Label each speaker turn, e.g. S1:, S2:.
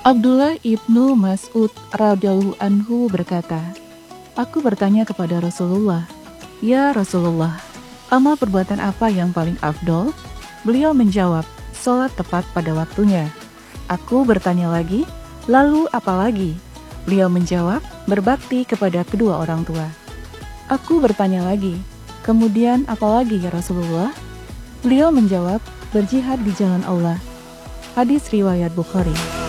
S1: Abdullah ibnu Mas'ud radhiyallahu anhu berkata, "Aku bertanya kepada Rasulullah, 'Ya Rasulullah, amal perbuatan apa yang paling afdol?' Beliau menjawab, 'Sholat tepat pada waktunya.' Aku bertanya lagi, 'Lalu apa lagi?' Beliau menjawab, 'Berbakti kepada kedua orang tua.' Aku bertanya lagi, 'Kemudian apa lagi ya Rasulullah?' Beliau menjawab, 'Berjihad di jalan Allah.'" Hadis riwayat Bukhari.